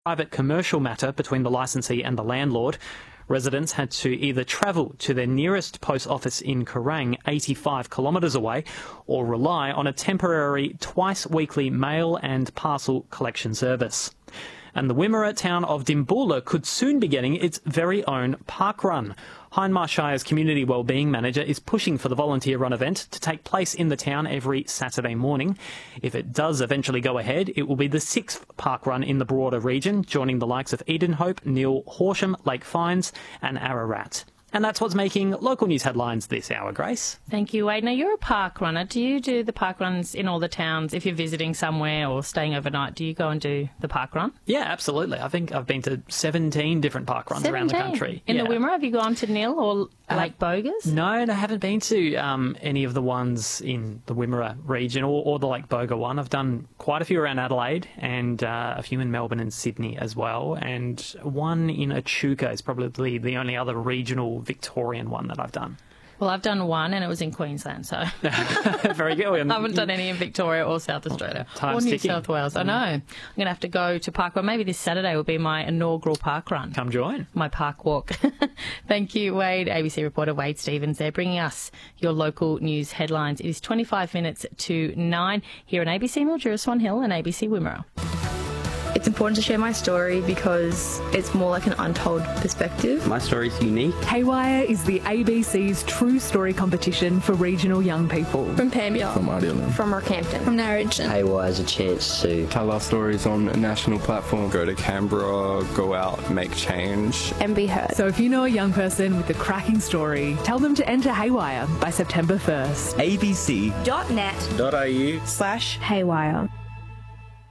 private commercial matter between the licensee and the landlord. Residents had to either travel to their nearest post office in Kerrang, 85 kilometres away, or rely on a temporary twice-weekly mail and parcel collection service. And the Wimmera town of Dimboola could soon be getting its very own park run. Hindmarsh Shire's community wellbeing manager is pushing for the volunteer run event to take place in the town every Saturday morning. If it does eventually go ahead, it will be the 6th park run in the broader region, joining the likes of Edenhope, Neil, Horsham, Lake Fynes and Ararat. And that's what's making local news headlines this hour, Grace. Thank you, Wade. Now, you're a park runner. Do you do the park runs in all the towns? If you're visiting somewhere or staying overnight, do you go and do the park run? Yeah, absolutely. I think I've been to 17 different park runs around the country. In the Wimmera, have you gone to Nil or Lake Bogas? No, I haven't been to any of the ones in the Wimmera region or the Lake Boga one. I've done quite a few around Adelaide and a few in Melbourne and Sydney as well. And one in Echuca is probably the only other regional Victorian one that I've done. Well, I've done one and it was in Queensland, so... Very good. I haven't done any in Victoria or South Australia or New South Wales. I know. I'm going to have to go to park run. Maybe this Saturday will be my inaugural park run. Come join. My park walk. Thank you, Wade. ABC reporter Wade Stevens there, bringing us your local news headlines. It is 25 minutes to 9 here on ABC Mildura, Swan Hill and ABC Wimmera. It's important to share my story because it's more like an untold perspective. My story's unique. Haywire is the ABC's True Story competition for regional young people. From Pambia. From Ardelan. From Rockhampton. From Narrogin. Haywire is a chance to tell our stories on a national platform. Go to Canberra, go out, make change. And be heard. So if you know a young person with a cracking story, tell them to enter Haywire by September 1st. abc.net.au/Haywire.